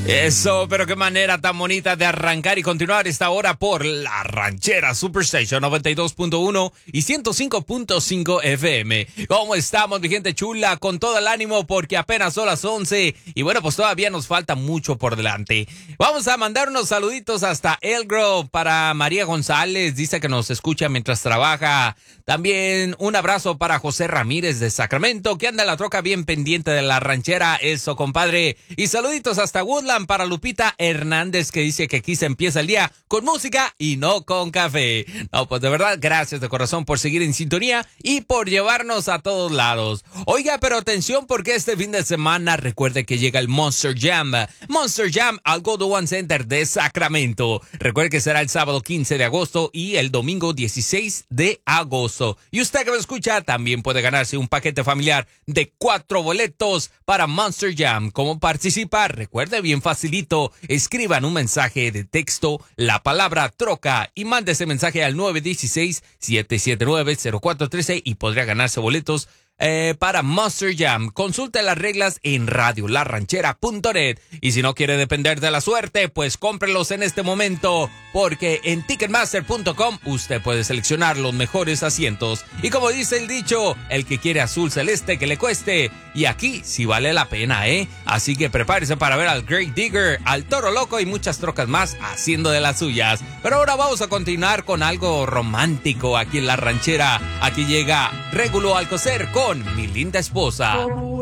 Eso, pero qué manera tan bonita de arrancar y continuar esta hora por La Ranchera Superstation 92.1 y 105.5 FM. ¿Cómo estamos, mi gente chula? Con todo el ánimo porque apenas son las 11 y bueno, pues todavía nos falta mucho por delante. Vamos a mandar unos saluditos hasta El Grove para María González, dice que nos escucha mientras trabaja. También un abrazo para José Ramírez de Sacramento, que anda en la troca bien pendiente de La Ranchera. Eso, compadre. Y saluditos hasta Woodland para Lupita Hernández, que dice que aquí se empieza el día con música y no con café. No, pues de verdad, gracias de corazón por seguir en sintonía y por llevarnos a todos lados. Oiga, pero atención porque este fin de semana recuerde que llega el Monster Jam. Monster Jam al Go to One Center de Sacramento. Recuerde que será el sábado 15 de agosto y el domingo 16 de agosto. Y usted que me escucha también puede ganarse un paquete familiar de 4 boletos para Monster Jam. ¿Cómo participar? Recuerde, bien facilito. Escriban un mensaje de texto, la palabra troca, y mande ese mensaje al 916-779-0413 y podría ganarse boletos para Monster Jam. Consulte las reglas en radiolarranchera.net. Y si no quiere depender de la suerte, pues cómprelos en este momento, porque en Ticketmaster.com usted puede seleccionar los mejores asientos. Y como dice el dicho, el que quiere azul celeste que le cueste. Y aquí sí vale la pena, ¿eh? Así que prepárese para ver al Great Digger, al Toro Loco y muchas trocas más haciendo de las suyas. Pero ahora vamos a continuar con algo romántico aquí en La Ranchera. Aquí llega Régulo Alcocer con Mi Linda Esposa.